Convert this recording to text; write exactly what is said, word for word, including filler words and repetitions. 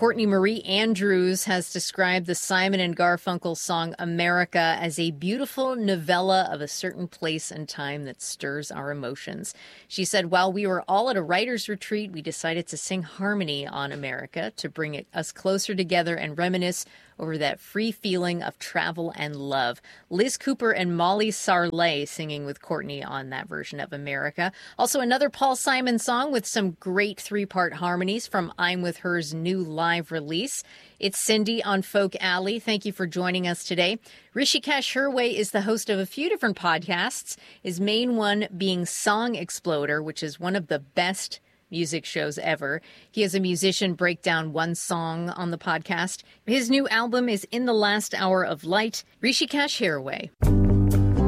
Courtney Marie Andrews has described the Simon and Garfunkel song America as a beautiful novella of a certain place and time that stirs our emotions. She said, while we were all at a writer's retreat, we decided to sing harmony on America to bring it, us closer together and reminisce over that free feeling of travel and love. Liz Cooper and Molly Sarley singing with Courtney on that version of America. Also another Paul Simon song with some great three-part harmonies from I'm With Her's new live release. It's Cindy on Folk Alley. Thank you for joining us today. Rishikesh Hirway is the host of a few different podcasts, his main one being Song Exploder, which is one of the best music shows ever. He has a musician break down one song on the podcast. His new album is In the Last Hour of Light. Rishikesh Hirway.